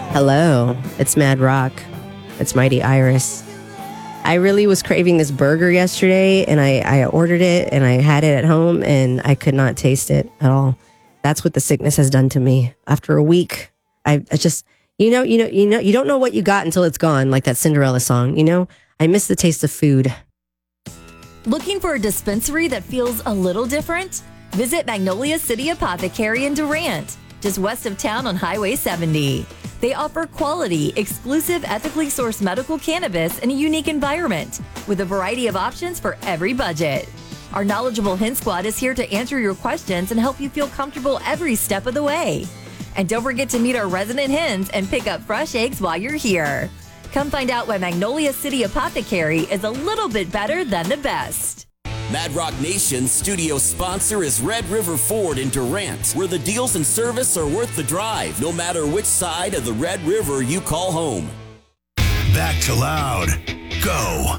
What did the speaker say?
Hello, it's Mad Rock. It's Mighty Iris. I really was craving this burger yesterday, and I ordered it, and I had it at home, and I could not taste it at all. That's what the sickness has done to me. After a week, I just, you don't know what you got until it's gone, like that Cinderella song, I miss the taste of food. Looking for a dispensary that feels a little different? Visit Magnolia City Apothecary in Durant, just west of town on Highway 70. They offer quality, exclusive, ethically sourced medical cannabis in a unique environment with a variety of options for every budget. Our knowledgeable Hen Squad is here to answer your questions and help you feel comfortable every step of the way. And don't forget to meet our resident hens and pick up fresh eggs while you're here. Come find out why Magnolia City Apothecary is a little bit better than the best. Mad Rock Nation's studio sponsor is Red River Ford in Durant, where the deals and service are worth the drive, no matter which side of the Red River you call home. Back to Loud. Go.